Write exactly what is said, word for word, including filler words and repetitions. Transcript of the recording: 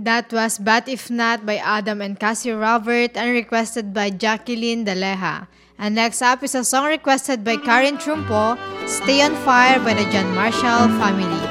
That was But If Not by Adam and Cassie Robert and requested by Jacqueline Daleja. And next up is a song requested by Karin Trumpo, Stay on Fire by the John Marshall Family.